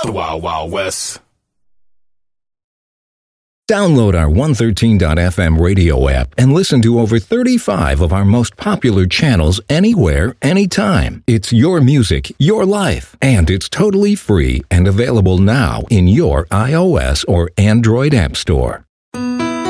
Wild Wild West. Download our 113.fm radio app and listen to over 35 of our most popular channels anywhere, anytime. It's your music, your life, and it's totally free and available now in your iOS or Android app store.